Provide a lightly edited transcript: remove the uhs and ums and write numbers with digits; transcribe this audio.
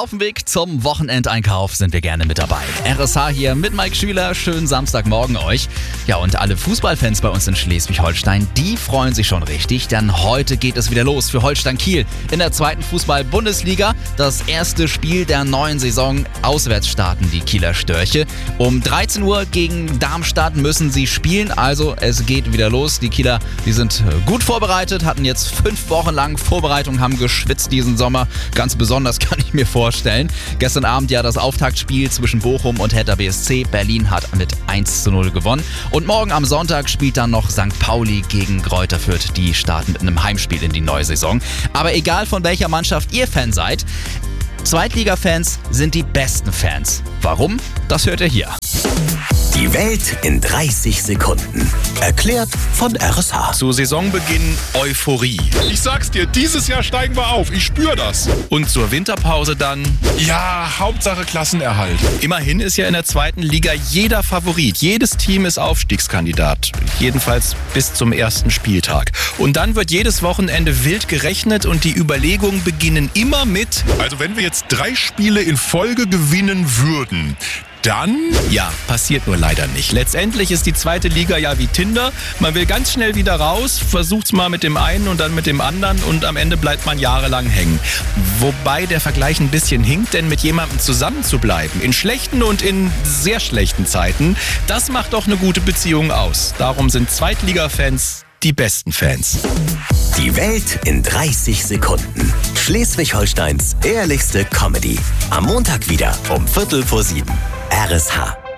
Auf dem Weg zum Wochenendeinkauf sind wir gerne mit dabei. RSH hier mit Mike Schüler. Schönen Samstagmorgen euch. Ja, und alle Fußballfans bei uns in Schleswig-Holstein, die freuen sich schon richtig, denn heute geht es wieder los für Holstein Kiel in der zweiten Fußball-Bundesliga. Das erste Spiel der neuen Saison. Auswärts starten die Kieler Störche. Um 13 Uhr gegen Darmstadt müssen sie spielen, also es geht wieder los. Die Kieler, die sind gut vorbereitet, hatten jetzt 5 Wochen lang Vorbereitung, haben geschwitzt diesen Sommer. Ganz besonders kann ich mir vorstellen. Gestern Abend ja das Auftaktspiel zwischen Bochum und Hertha BSC. Berlin hat mit 1:0 gewonnen. Und morgen am Sonntag spielt dann noch St. Pauli gegen Greuther Fürth. Die starten mit einem Heimspiel in die neue Saison. Aber egal von welcher Mannschaft ihr Fan seid, Zweitliga-Fans sind die besten Fans. Warum? Das hört ihr hier. Die Welt in 30 Sekunden. Erklärt von RSH. Zu Saisonbeginn Euphorie. Ich sag's dir, dieses Jahr steigen wir auf. Ich spüre das. Und zur Winterpause dann... Ja, Hauptsache Klassenerhalt. Immerhin ist ja in der zweiten Liga jeder Favorit. Jedes Team ist Aufstiegskandidat. Jedenfalls bis zum ersten Spieltag. Und dann wird jedes Wochenende wild gerechnet und die Überlegungen beginnen immer mit... Also wenn wir jetzt 3 Spiele in Folge gewinnen würden... Dann? Ja, passiert nur leider nicht. Letztendlich ist die zweite Liga ja wie Tinder. Man will ganz schnell wieder raus, versucht's mal mit dem einen und dann mit dem anderen und am Ende bleibt man jahrelang hängen. Wobei der Vergleich ein bisschen hinkt, denn mit jemandem zusammen zu bleiben, in schlechten und in sehr schlechten Zeiten, das macht doch eine gute Beziehung aus. Darum sind Zweitliga-Fans die besten Fans. Die Welt in 30 Sekunden. Schleswig-Holsteins ehrlichste Comedy. Am Montag wieder um 6:45. RSH.